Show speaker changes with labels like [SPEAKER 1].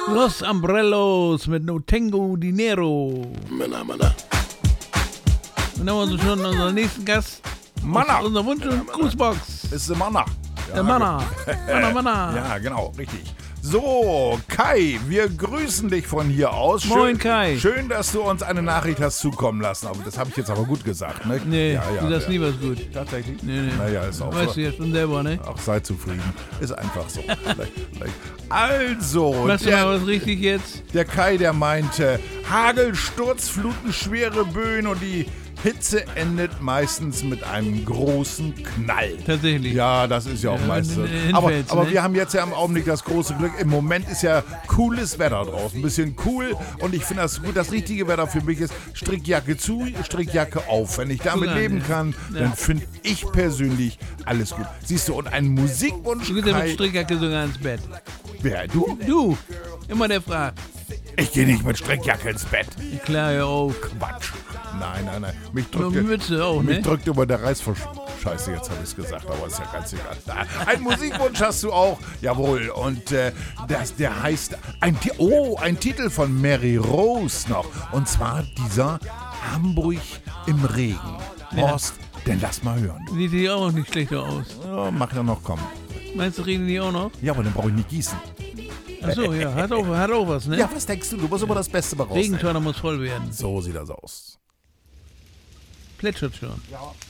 [SPEAKER 1] Los Umbrellos mit No Tengo Dinero.
[SPEAKER 2] Männer.
[SPEAKER 1] Und dann haben wir schon unseren nächsten Gast.
[SPEAKER 2] Manna.
[SPEAKER 1] Unser Wunsch- und Grußbox.
[SPEAKER 2] Ist der Manna.
[SPEAKER 1] Der Manna. Manna.
[SPEAKER 2] Ja, genau, richtig. So, Kai, wir grüßen dich von hier aus.
[SPEAKER 1] Moin, Kai.
[SPEAKER 2] Schön, dass du uns eine Nachricht hast zukommen lassen. Aber das habe ich jetzt aber gut gesagt, ne?
[SPEAKER 1] Nee,
[SPEAKER 2] ja,
[SPEAKER 1] du sagst nie was gut.
[SPEAKER 2] Tatsächlich?
[SPEAKER 1] Nee.
[SPEAKER 2] Naja, ist auch
[SPEAKER 1] Weißt du ja schon selber, ne?
[SPEAKER 2] Ach, sei zufrieden. Ist einfach so. Also,
[SPEAKER 1] Machst du mal was richtig jetzt?
[SPEAKER 2] der Kai, der meinte, Hagel, Sturzfluten, schwere Böen und die Hitze endet meistens mit einem großen Knall.
[SPEAKER 1] Tatsächlich.
[SPEAKER 2] Ja, das ist ja auch meistens so.
[SPEAKER 1] hinfällst,
[SPEAKER 2] Aber
[SPEAKER 1] ne?
[SPEAKER 2] wir haben jetzt ja im Augenblick das große Glück. Im Moment ist ja cooles Wetter draußen. Ein bisschen cool und ich finde das gut. Das richtige Wetter für mich ist Strickjacke zu, Strickjacke auf. Wenn ich damit
[SPEAKER 1] Sogar,
[SPEAKER 2] leben
[SPEAKER 1] ja.
[SPEAKER 2] kann, dann finde ich persönlich alles gut. Siehst du, und ein Musikwunsch,
[SPEAKER 1] Du gehst ja mit
[SPEAKER 2] Kai,
[SPEAKER 1] Strickjacke sogar ins Bett.
[SPEAKER 2] wer, du?
[SPEAKER 1] Du, immer der fragt.
[SPEAKER 2] Ich gehe nicht mit Strickjacke ins Bett.
[SPEAKER 1] Klar, ja auch.
[SPEAKER 2] Quatsch. Nein. Mich
[SPEAKER 1] Nur
[SPEAKER 2] drückt,
[SPEAKER 1] Mütze auch,
[SPEAKER 2] mich
[SPEAKER 1] ne?
[SPEAKER 2] drückt immer der Reißverschluss. Scheiße, jetzt habe ich es gesagt, aber ist ja ganz egal. Ein Musikwunsch hast du auch. Jawohl. Und der heißt, ein Titel von Mary Rose noch. Und zwar dieser Hamburg im Regen. Horst, denn lass mal hören.
[SPEAKER 1] Sieht die auch nicht schlechter aus.
[SPEAKER 2] Ja, mach ja noch, komm.
[SPEAKER 1] Meinst du, reden die auch noch?
[SPEAKER 2] Ja, aber dann brauche ich nicht gießen.
[SPEAKER 1] Achso, ja, hat auch was, ne?
[SPEAKER 2] Ja, was denkst du? Du musst immer das Beste rausnehmen.
[SPEAKER 1] Regentonne muss voll werden.
[SPEAKER 2] So sieht das aus.
[SPEAKER 1] Plätschert schon.
[SPEAKER 2] Ja.